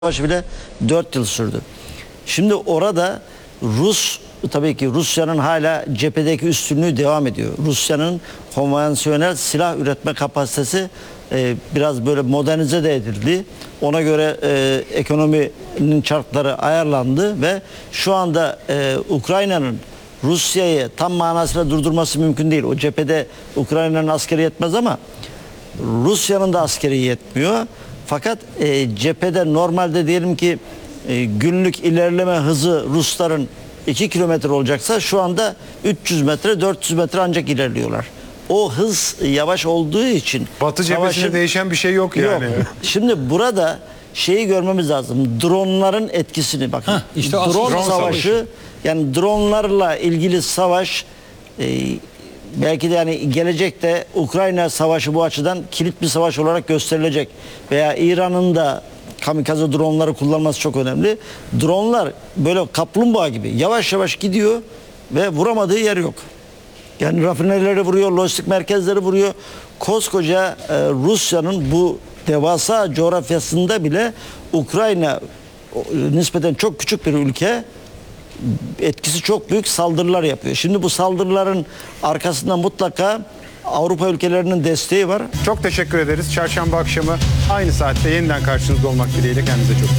Savaşı bile 4 yıl sürdü. Şimdi orada tabii ki Rusya'nın hala cephedeki üstünlüğü devam ediyor. Rusya'nın konvansiyonel silah üretme kapasitesi biraz böyle modernize de edildi. Ona göre ekonominin çarkları ayarlandı ve şu anda Ukrayna'nın Rusya'yı tam manasıyla durdurması mümkün değil. O cephede Ukrayna'nın askeri yetmez ama Rusya'nın da askeri yetmiyor. Fakat cephede normalde diyelim ki günlük ilerleme hızı Rusların 2 kilometre olacaksa şu anda 300 metre 400 metre ancak ilerliyorlar. O hız yavaş olduğu için Batı cephesinde değişen bir şey yok yani. Yok. Şimdi burada şeyi görmemiz lazım. Dronların etkisini bakın. İşte Drone savaşı, yani dronlarla ilgili savaş belki de yani gelecekte Ukrayna savaşı bu açıdan kilit bir savaş olarak gösterilecek. Veya İran'ın da kamikaze dronları kullanması çok önemli. Dronlar böyle kaplumbağa gibi yavaş yavaş gidiyor ve vuramadığı yer yok. Yani rafinerileri vuruyor, lojistik merkezleri vuruyor. Koskoca Rusya'nın bu devasa coğrafyasında bile Ukrayna nispeten çok küçük bir ülke, etkisi çok büyük saldırılar yapıyor. Şimdi bu saldırıların arkasında mutlaka Avrupa ülkelerinin desteği var. Çok teşekkür ederiz. Çarşamba akşamı aynı saatte yeniden karşınızda olmak dileğiyle. Kendinize çok iyi bakın.